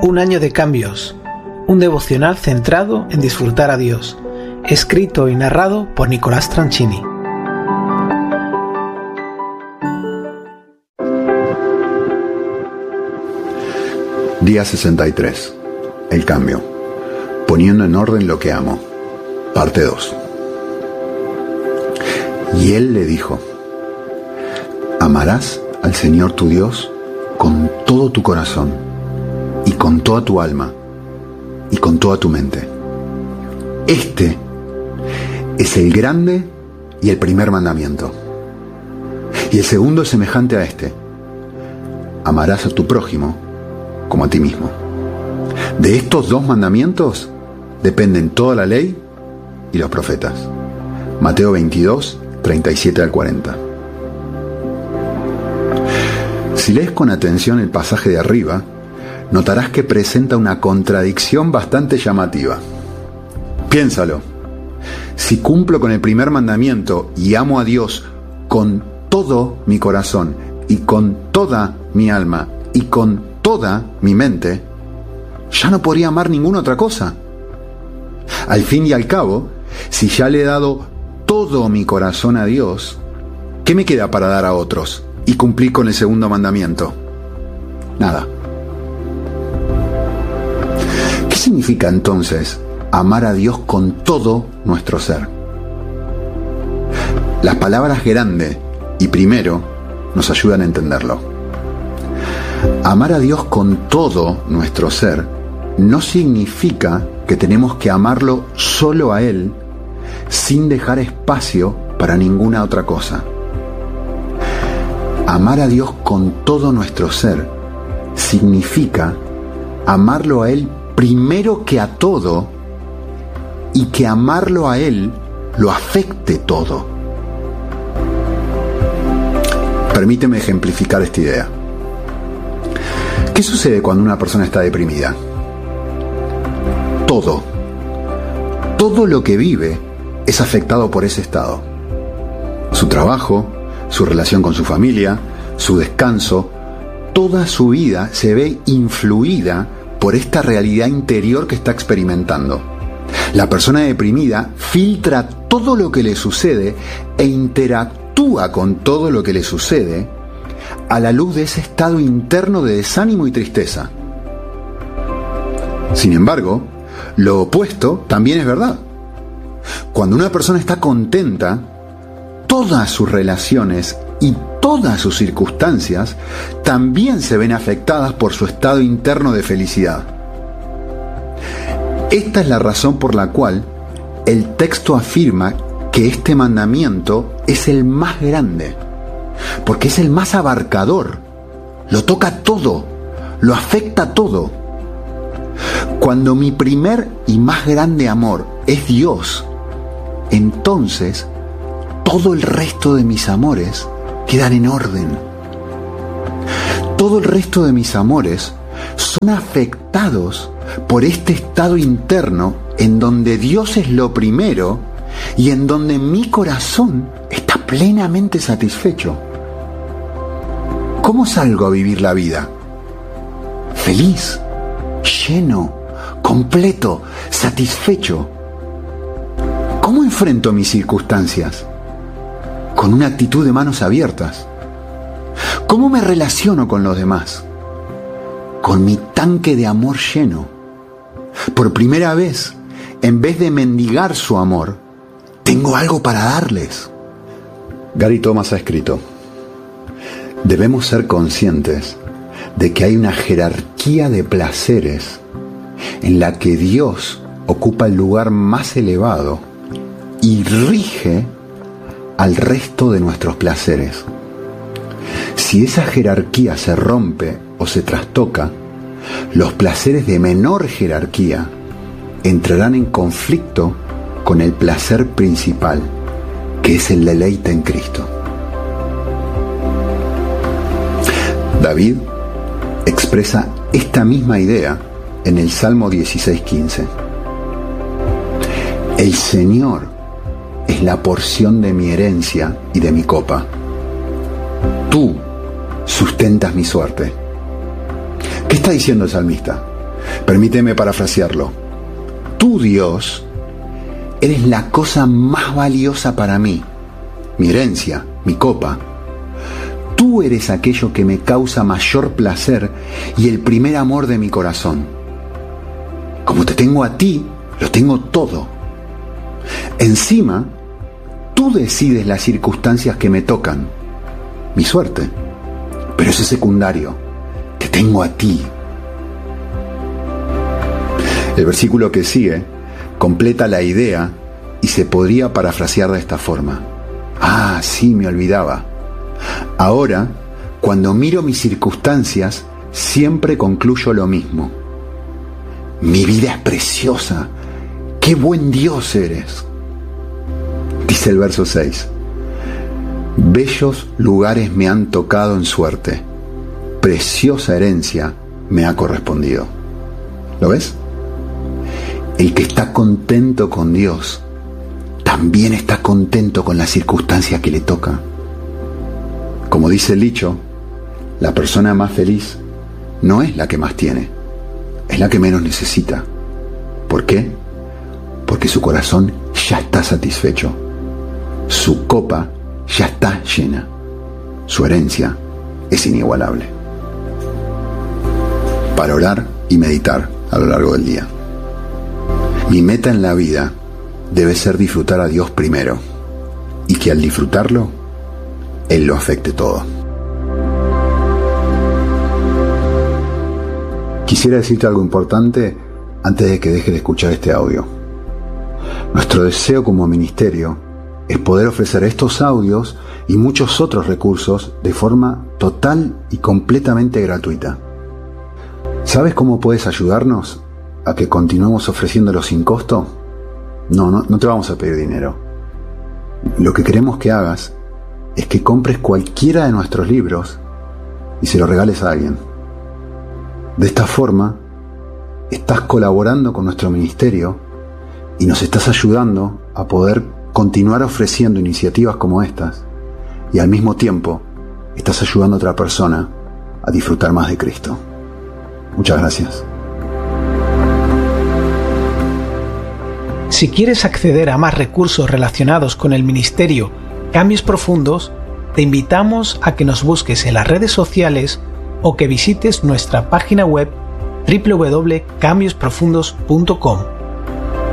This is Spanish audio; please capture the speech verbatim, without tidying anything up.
Un año de cambios, un devocional centrado en disfrutar a Dios, escrito y narrado por Nicolás Tranchini. Día sesenta y tres. El cambio. Poniendo en orden lo que amo. Parte dos. Y él le dijo: amarás al Señor tu Dios con todo tu corazón, y con toda tu alma, y con toda tu mente. Este es el grande y el primer mandamiento. Y el segundo es semejante a este: amarás a tu prójimo como a ti mismo. De estos dos mandamientos dependen toda la ley y los profetas. Mateo veintidós, treinta y siete al cuarenta. Si lees con atención el pasaje de arriba, notarás que presenta una contradicción bastante llamativa. Piénsalo. Si cumplo con el primer mandamiento y amo a Dios con todo mi corazón y con toda mi alma y con toda mi mente, ya no podría amar ninguna otra cosa. Al fin y al cabo, si ya le he dado todo mi corazón a Dios, ¿qué me queda para dar a otros y cumplir con el segundo mandamiento? Nada. ¿Qué significa entonces amar a Dios con todo nuestro ser? Las palabras grande y primero nos ayudan a entenderlo. Amar a Dios con todo nuestro ser no significa que tenemos que amarlo solo a Él, sin dejar espacio para ninguna otra cosa. Amar a Dios con todo nuestro ser significa amarlo a Él primero que a todo, y que amarlo a Él lo afecte todo. Permíteme ejemplificar esta idea. ¿Qué sucede cuando una persona está deprimida? Todo, todo lo que vive es afectado por ese estado. Su trabajo, su relación con su familia, su descanso, toda su vida se ve influida por esta realidad interior que está experimentando. La persona deprimida filtra todo lo que le sucede e interactúa con todo lo que le sucede a la luz de ese estado interno de desánimo y tristeza. Sin embargo, lo opuesto también es verdad. Cuando una persona está contenta, todas sus relaciones y todas sus circunstancias también se ven afectadas por su estado interno de felicidad. Esta es la razón por la cual el texto afirma que este mandamiento es el más grande, porque es el más abarcador, lo toca todo, lo afecta todo. Cuando mi primer y más grande amor es Dios, entonces todo el resto de mis amores quedan en orden. Todo el resto de mis amores son afectados por este estado interno en donde Dios es lo primero y en donde mi corazón está plenamente satisfecho. ¿Cómo salgo a vivir la vida? Feliz, lleno, completo, satisfecho. ¿Cómo enfrento mis circunstancias? Con una actitud de manos abiertas. ¿Cómo me relaciono con los demás? Con mi tanque de amor lleno. Por primera vez, en vez de mendigar su amor, tengo algo para darles. Gary Thomas ha escrito: debemos ser conscientes de que hay una jerarquía de placeres en la que Dios ocupa el lugar más elevado y rige al resto de nuestros placeres. Si esa jerarquía se rompe o se trastoca, los placeres de menor jerarquía entrarán en conflicto con el placer principal, que es el deleite en Cristo. David expresa esta misma idea en el Salmo dieciséis quince. El Señor es la porción de mi herencia y de mi copa. Tú sustentas mi suerte. ¿Qué está diciendo el salmista? Permíteme parafrasearlo. Tú, Dios, eres la cosa más valiosa para mí, mi herencia, mi copa. Tú eres aquello que me causa mayor placer y el primer amor de mi corazón. Como te tengo a ti, lo tengo todo. Encima, tú decides las circunstancias que me tocan, mi suerte. Pero eso es secundario. Te tengo a ti. El versículo que sigue completa la idea y se podría parafrasear de esta forma. Ah, sí, me olvidaba. Ahora, cuando miro mis circunstancias, siempre concluyo lo mismo. Mi vida es preciosa. ¡Qué buen Dios eres! Dice el verso seis. Bellos lugares me han tocado en suerte. Preciosa herencia me ha correspondido. ¿Lo ves? El que está contento con Dios, también está contento con las circunstancias que le toca. Como dice el dicho, la persona más feliz no es la que más tiene, es la que menos necesita. ¿Por qué? Porque su corazón ya está satisfecho. Su copa ya está llena. Su herencia es inigualable. Para orar y meditar a lo largo del día. Mi meta en la vida debe ser disfrutar a Dios primero, y que al disfrutarlo, Él lo afecte todo. Quisiera decirte algo importante antes de que dejes de escuchar este audio. Nuestro deseo como ministerio es poder ofrecer estos audios y muchos otros recursos de forma total y completamente gratuita. ¿Sabes cómo puedes ayudarnos a que continuemos ofreciéndolo sin costo? No, no, no te vamos a pedir dinero. Lo que queremos que hagas es que compres cualquiera de nuestros libros y se lo regales a alguien. De esta forma, estás colaborando con nuestro ministerio y nos estás ayudando a poder continuar ofreciendo iniciativas como estas, y al mismo tiempo estás ayudando a otra persona a disfrutar más de Cristo. Muchas gracias. Si quieres acceder a más recursos relacionados con el ministerio Cambios Profundos, te invitamos a que nos busques en las redes sociales o que visites nuestra página web doble u doble u doble u punto cambios profundos punto com.